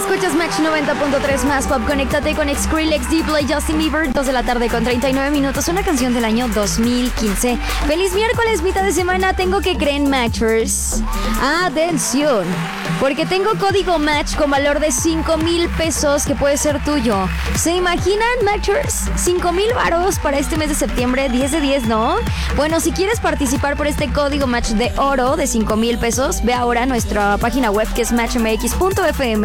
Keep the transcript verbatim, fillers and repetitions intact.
Escuchas Match noventa punto tres más Pop. Conéctate con Skrillex, Dplay, Justin Bieber. Dos de la tarde con treinta y nueve minutos. Una canción del año dos mil quince. Feliz miércoles, mitad de semana. Tengo que creer en Matchers. Atención, porque tengo código Match con valor de cinco mil pesos que puede ser tuyo. ¿Se imaginan, Matchers? cinco mil varos para este mes de septiembre. diez de diez, ¿no? Bueno, si quieres participar por este código Match de oro de cinco mil pesos, ve ahora a nuestra página web que es match m x punto f m.